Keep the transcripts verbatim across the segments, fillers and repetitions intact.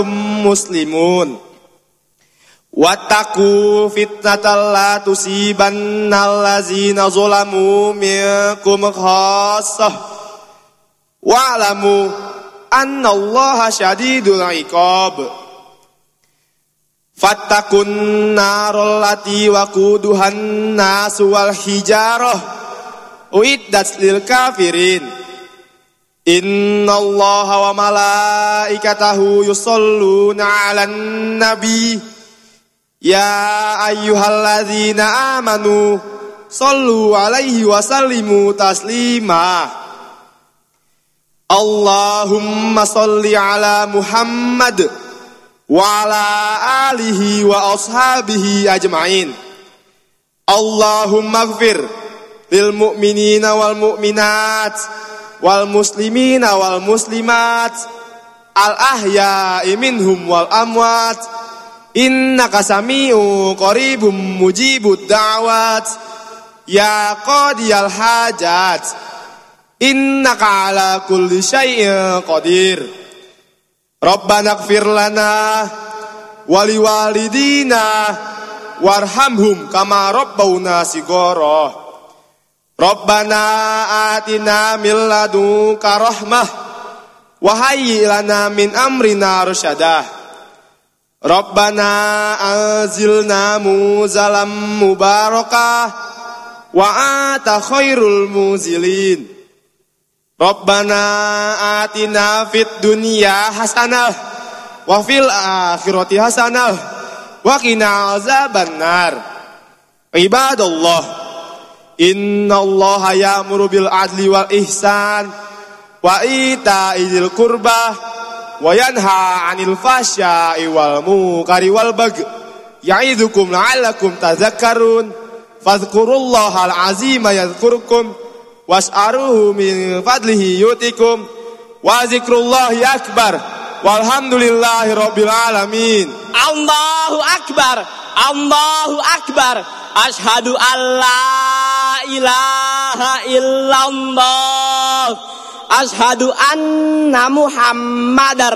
muslimun. Wattaqu fitnatal la tusibannal ladzina zalamu minkum khassah. Wa'lamu annallaha syadidul iqab. Fattaqun narul lati waquduhan nasu wal hijarah uiddat lil kafirin. Innallaha wa malaikatahu yusholluna 'alan nabi. Ya ayyuhalladzina amanu shollu 'alaihi wa sallimu taslima. Allahumma sholli 'ala Muhammad wa 'ala alihi wa ashabihi ajma'in. Allahumma ighfir lil mu'minina wal mu'minat wal muslimina wal muslimat al ahya'i minhum wal amwat. Innaka sami'u qaribum mujibud da'wat. Ya qadiyal hajat, innaka ala kulli syai'in qadir. Rabbana ighfir lana wali walidina warhamhum kama rabbawna shighara. Rabbana atina min ladunka rahmah wa hayyi lana min amrina rasyada. Rabbana anzilna muzalam mubarakah wa anta khairul muzilin. Rabbana atina fid dunya hasanah wa fil akhirati hasanah wa qina azabannar. Ibadallah, innallaha ya'muru bil adli wal ihsan wa ita'il qurbah wa yanha 'anil fahsya'i wal munkari wal baghi ya'idzukum la'allakum tadhakkarun. Fadhkurullahal 'azima yadhkurkum was'aruhu min fadlihi yutikum wa zikrullahi akbar walhamdulillahi rabbil alamin. Allahu akbar, Allahu akbar. Asyhadu an la ilaha illallah. Asyhadu anna Muhammadar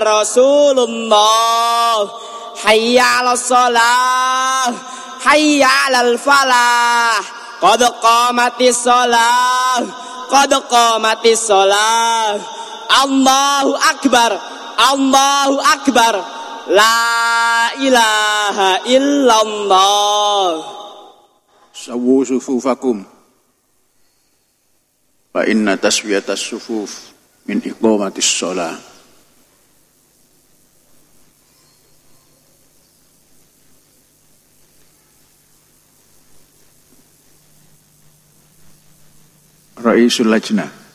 Rasulullah. Hayya 'alas shalah, hayya 'alal falah. Qad qamatis shalah, qad qamatis shalah. Allahu akbar, Allahu akbar. La ilaha illallah. Sawu sufufakum fa inna taswiyatas sufuf min iqamatis shalah. Raisul Lajnah